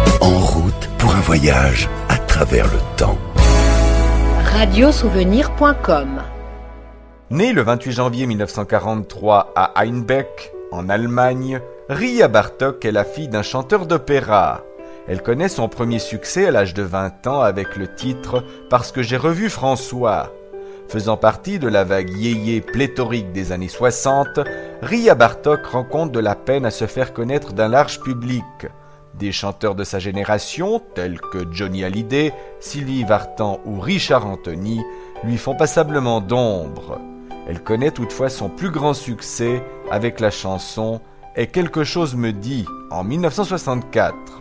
En route pour un voyage à travers le temps. Radiosouvenir.com. Née le 28 janvier 1943 à Einbeck, en Allemagne, Ria Bartók est la fille d'un chanteur d'opéra. Elle connaît son premier succès à l'âge de 20 ans avec le titre « Parce que j'ai revu François ». Faisant partie de la vague yéyé pléthorique des années 60, Ria Bartók rencontre de la peine à se faire connaître d'un large public. Des chanteurs de sa génération, tels que Johnny Hallyday, Sylvie Vartan ou Richard Anthony, lui font passablement d'ombre. Elle connaît toutefois son plus grand succès avec la chanson « Et quelque chose me dit » en 1964.